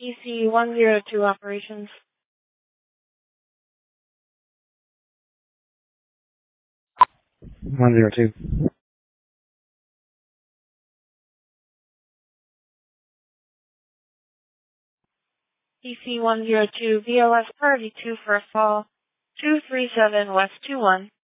EC-102 operations. One zero two. EC-102 VLS Party 2 first call, 237 West 21.